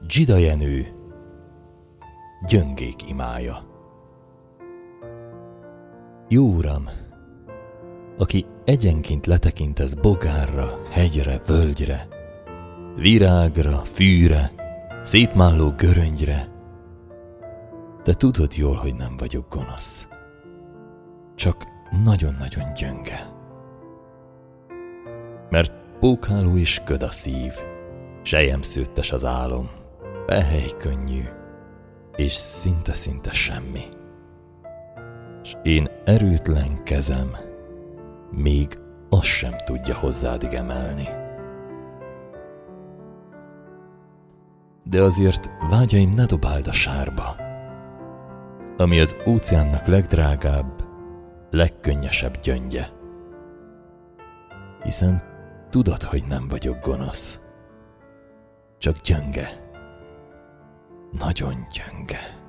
Dzsida Jenő, Gyöngék imája. Jó Uram, aki egyenként letekintesz bogárra, hegyre, völgyre, virágra, fűre, szétmálló göröngyre, te tudod jól, hogy nem vagyok gonosz, csak nagyon-nagyon gyönge. Mert pókháló és köd a szív, selyemszőttes az álom, pehely könnyű, és szinte-szinte semmi. S én erőtlen kezem még azt sem tudja hozzádig emelni. De azért vágyaim ne dobáld a sárba, ami az óceánnak legdrágább, legkönnyesebb gyöngye. Hiszen tudod, hogy nem vagyok gonosz, csak gyönge, nagyon gyönge.